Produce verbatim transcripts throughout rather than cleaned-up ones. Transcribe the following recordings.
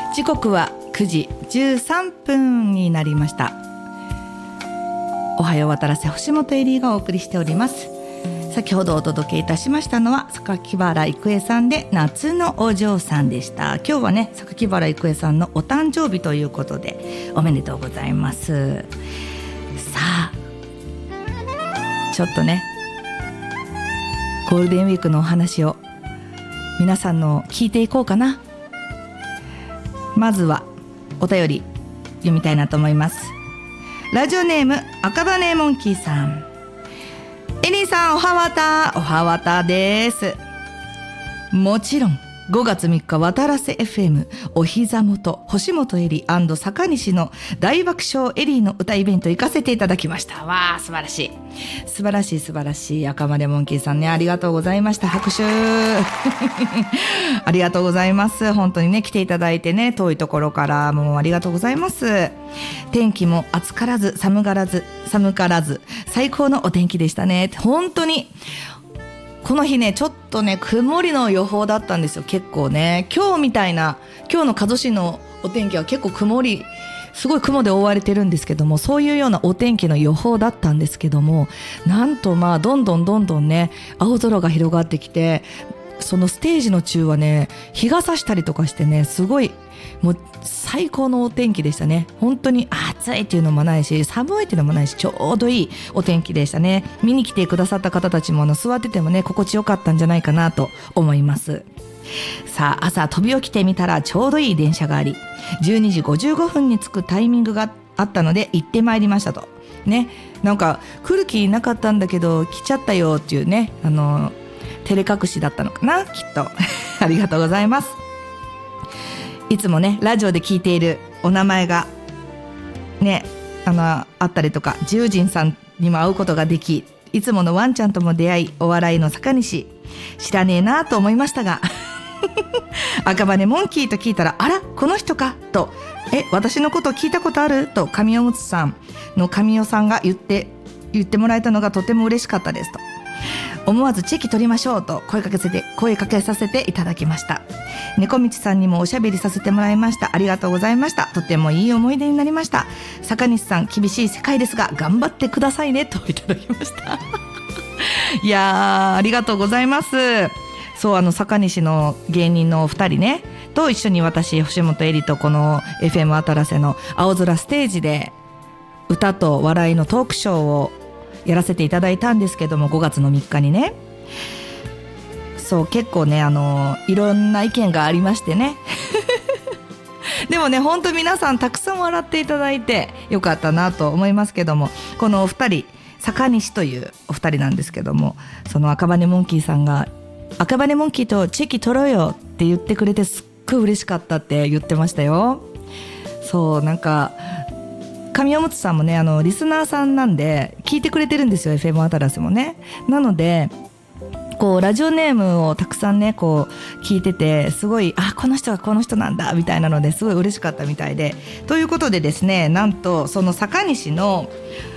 時刻はくじじゅうさんぷんになりました。おはよう渡らせ星本エリーがお送りしております。先ほどお届けいたしましたのは榊原郁恵さんで夏のお嬢さんでした。今日はね、榊原郁恵さんのお誕生日ということでおめでとうございます。さあちょっとね、ゴールデンウィークのお話を皆さんの聞いていこうかな。まずはお便り読みたいなと思います。ラジオネーム赤羽モンキーさん。エリーさん、おはわたおはわたです。もちろんごがつみっか渡らせ エフエム お膝元星本エリー&坂西の大爆笑エリーの歌イベント行かせていただきました。わー、素晴らしい素晴らしい素晴らしい。赤羽モンキーさんね、ありがとうございました。拍手ありがとうございます。本当にね、来ていただいてね、遠いところからもうありがとうございます。天気も暑からず寒がらず寒からず最高のお天気でしたね。本当にこの日ね、ちょっとね曇りの予報だったんですよ。結構ね、今日みたいな、今日の加須市のお天気は結構曇り、すごい雲で覆われてるんですけども、そういうようなお天気の予報だったんですけども、なんとまあどんどんどんどんね、青空が広がってきて、そのステージの中はね、日が差したりとかしてね、すごいもう最高のお天気でしたね。本当に暑いっていうのもないし、寒いっていうのもないし、ちょうどいいお天気でしたね。見に来てくださった方たちもあの座っててもね、心地よかったんじゃないかなと思います。さあ、朝飛び起きてみたらちょうどいい電車があり、じゅうにじごじゅうごふんに着くタイミングがあったので行ってまいりましたとね。なんか来る気なかったんだけど来ちゃったよっていうね、あの照れ隠しだったのかな、きっとありがとうございます。いつもねラジオで聞いているお名前がね、あのあったりとか、ジュージンさんにも会うことができ、いつものワンちゃんとも出会い、お笑いの坂西知らねえなと思いましたが赤羽モンキーと聞いたら、あらこの人かと、え私のこと聞いたことあると神尾むつさんの神尾さんが言って言ってもらえたのがとても嬉しかったですと。思わずチェキ取りましょうと声かけせて声かけさせていただきました。猫道さんにもおしゃべりさせてもらいました。ありがとうございました。とてもいい思い出になりました。坂西さん、厳しい世界ですが頑張ってくださいねといただきましたいやー、ありがとうございます。そう、あの坂西の芸人のふたりねと一緒に私星本エリとこの エフエム あたらせの青空ステージで歌と笑いのトークショーをやらせていただいたんですけども、ごがつのみっかにね、そう結構ね、あのいろんな意見がありましてねでもね、本当皆さんたくさん笑っていただいてよかったなと思いますけども、このお二人、坂西というお二人なんですけども、その赤羽モンキーさんが赤羽モンキーとチェキ取ろうよって言ってくれて、すっごい嬉しかったって言ってましたよ。そう、なんか神尾むつさんもね、あのリスナーさんなんで聞いてくれてるんですよ、 エフエム あたらせもね。なのでこうラジオネームをたくさんねこう聞いてて、すごい、あ、この人はこの人なんだみたいなのですごい嬉しかったみたいで、ということでですね、なんとその坂西の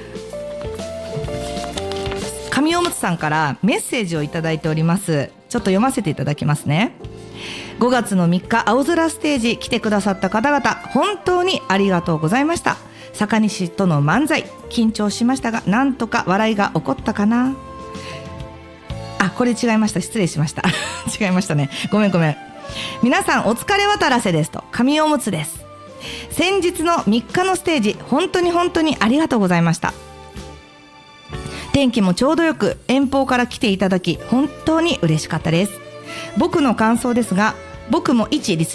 神尾むつさんからメッセージをいただいております。ちょっと読ませていただきますね。ごがつのみっか青空ステージ来てくださった方々、本当にありがとうございました。坂西との漫才緊張しましたが、なんとか笑いが起こったかな。あ、これ違いました、失礼しました違いましたね、ごめんごめん。皆さんお疲れ渡らせですと、神尾むつです。先日のみっかのステージ、本当に本当にありがとうございました。天気もちょうどよく、遠方から来ていただき本当に嬉しかったです。僕の感想ですが、僕も一リス